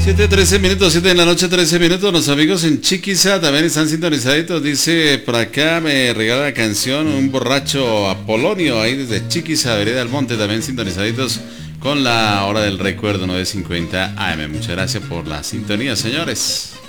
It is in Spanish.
7:13 minutos, 7 de la noche, 13 minutos. Los amigos en Chiquiza también están sintonizaditos. Dice por acá, me regala la canción un borracho Apolonio, ahí desde Chiquiza, Vereda del Monte, también sintonizaditos con la hora del recuerdo 9:50 AM. Muchas gracias por la sintonía, señores.